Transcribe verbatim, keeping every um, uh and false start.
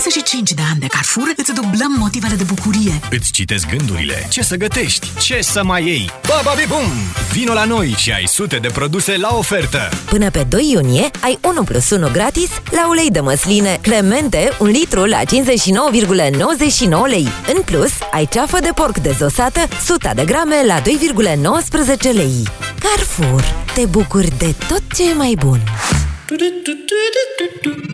treizeci și cinci de ani de Carrefour îți dublăm motivele de bucurie. Îți citesc gândurile. Ce să gătești? Ce să mai iei? Bababi bum! Vino la noi și ai sute de produse la ofertă. Până pe doi iunie ai unu plus unu gratis la ulei de măsline Clemente, un litru la cincizeci și nouă virgulă nouăzeci și nouă lei. În plus, ai ceafă de porc dezosată, o sută de grame la doi virgulă nouăsprezece lei. Carrefour. Te bucuri de tot ce e mai bun.